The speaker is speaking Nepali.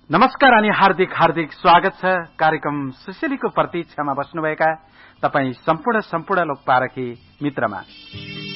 नमस्कार अनि हार्दिक हार्दिक स्वागत छ कार्यक्रम सुशीलीको प्रतीक्षामा बस्नुभएका तपाई सम्पूर्ण लोकपारखी मित्रमा।